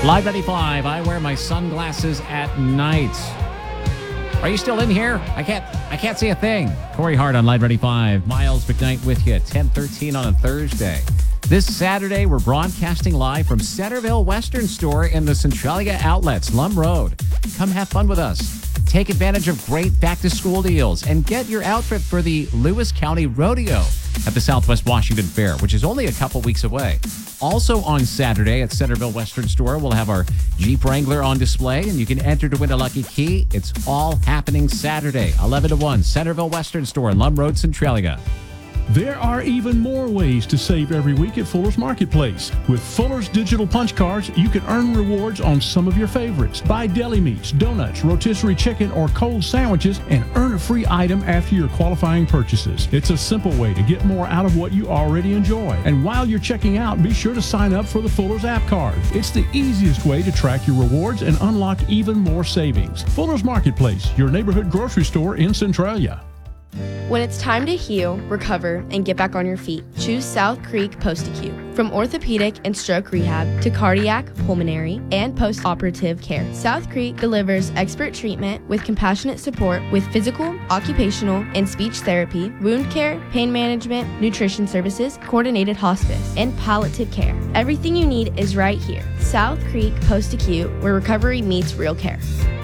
Live 95, I wear my sunglasses at night. Are you still in here? I can't see a thing. Corey Hart on Live 95. Miles McKnight with you at 10:13 on a Thursday. This Saturday, we're broadcasting live from Centerville Western Store in the Centralia Outlets, Lum Road. Come have fun with us. Take advantage of great back-to-school deals and get your outfit for the Lewis County Rodeo at the Southwest Washington Fair, which is only a couple weeks away. Also on Saturday at Centerville Western Store, we'll have our Jeep Wrangler on display, and you can enter to win a lucky key. It's all happening Saturday, 11 to 1, Centerville Western Store, Lum Road, Centralia. There are even more ways to save every week at Fuller's Marketplace. With Fuller's digital punch cards, you can earn rewards on some of your favorites. Buy deli meats, donuts, rotisserie chicken, or cold sandwiches and earn a free item after your qualifying purchases. It's a simple way to get more out of what you already enjoy. And while you're checking out, be sure to sign up for the Fuller's app card. It's the easiest way to track your rewards and unlock even more savings. Fuller's Marketplace, your neighborhood grocery store in Centralia. When it's time to heal, recover, and get back on your feet, choose South Creek Post-Acute. From orthopedic and stroke rehab to cardiac, pulmonary, and post-operative care, South Creek delivers expert treatment with compassionate support with physical, occupational, and speech therapy, wound care, pain management, nutrition services, coordinated hospice, and palliative care. Everything you need is right here. South Creek Post-Acute, where recovery meets real care.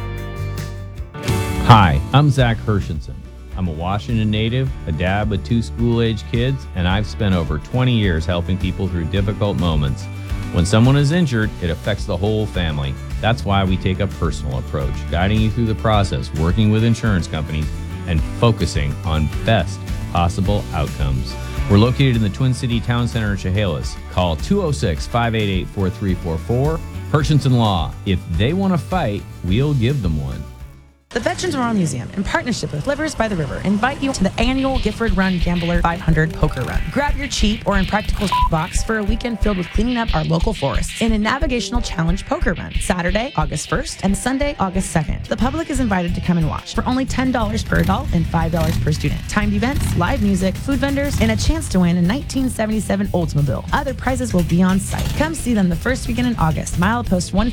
Hi, I'm Zach Hershenson. I'm a Washington native, a dad with 2 school-age kids, and I've spent over 20 years helping people through difficult moments. When someone is injured, it affects the whole family. That's why we take a personal approach, guiding you through the process, working with insurance companies, and focusing on best possible outcomes. We're located in the Twin City Town Center in Chehalis. Call 206-588-4344. Hershenson Law. If they want to fight, we'll give them one. The Veterans Memorial Museum, in partnership with Livers by the River, invite you to the annual Gifford Run Gambler 500 Poker Run. Grab your cheap or impractical box for a weekend filled with cleaning up our local forests in a navigational challenge poker run, Saturday, August 1st and Sunday, August 2nd. The public is invited to come and watch for only $10 per adult and $5 per student. Timed events, live music, food vendors, and a chance to win a 1977 Oldsmobile. Other prizes will be on site. Come see them the first weekend in August, milepost 1